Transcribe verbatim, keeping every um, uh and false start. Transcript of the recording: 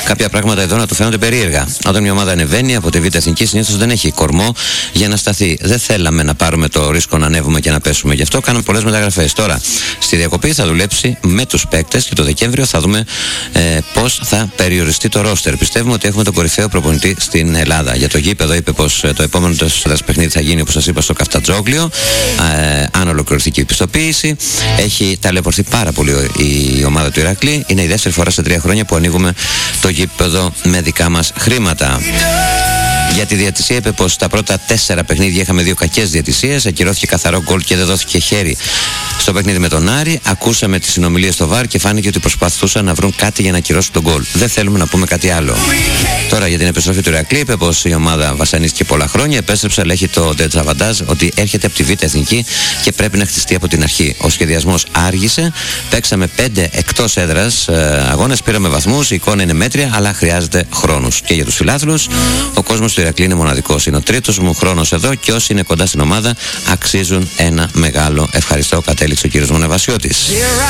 κάποια πράγματα εδώ να του φαίνονται περίεργα. Όταν μια ομάδα ανεβαίνει από τη Β' Εθνική, συνήθως δεν έχει κορμό για να σταθεί. Δεν θέλαμε να πάρουμε το ρίσκο να ανέβουμε και να πέσουμε. Γι' αυτό κάναμε πολλές μεταγραφές. Τώρα, στη διακοπή θα δουλέψει με τους παίκτες και το Δεκέμβριο θα δούμε ε, πώς θα περιοριστεί το ρόστερ. Πιστεύουμε ότι έχουμε τον κορυφαίο προπονητή στην Ελλάδα. Για το γήπεδο είπε πως το επόμενο τεσσάρας παιχνίδι θα γίνει, όπως σας είπα, στο Καφτατζόγλιο. Ε, αν ολοκληρωθεί και η πιστοποίηση. Έχει ταλαιπωρηθεί πάρα πολύ η ομάδα του Ηρακλή. Είναι η δεύτερη φορά σε τρία χρόνια που ανοίγουμε το γήπεδο με δικά μας χρήματα. Για τη διαιτησία είπε πως τα πρώτα τέσσερα παιχνίδια είχαμε δύο κακές διαιτησίες. Ακυρώθηκε καθαρό γκολ και δεν δόθηκε χέρι στο παιχνίδι με τον Άρη. Ακούσαμε τις συνομιλίες στο βαρ και φάνηκε ότι προσπαθούσαν να βρουν κάτι για να ακυρώσουν τον γκολ. Δεν θέλουμε να πούμε κάτι άλλο. Τώρα για την επιστροφή του Ηρακλή είπε πως η ομάδα βασανίστηκε πολλά χρόνια. Επέστρεψε, αλλά έχει το ντετζαβαντάζ ότι έρχεται από τη Β' Εθνική και πρέπει να χτιστεί από την αρχή. Ο σχεδιασμός άργησε. Παίξαμε πέντε εκτός έδρας ε, αγώνες, πήραμε βαθμούς. Η εικόνα είναι μέτρια, αλλά χρειάζεται χρόνους. Και για τους φιλάθλους, ο κόσμος του Ηρακλή είναι μοναδικός. Είναι ο τρίτος μου χρόνος εδώ και όσοι είναι κοντά στην ομάδα αξίζουν ένα μεγάλο ευχαριστώ. Κατέληξε ο κύριος Μονεβασιώτης.